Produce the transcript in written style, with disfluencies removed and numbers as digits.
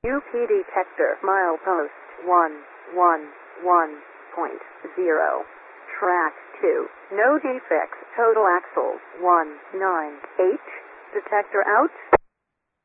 UP detector milepost 111.0. Track 2. No defects. Total axles 198. Detector out.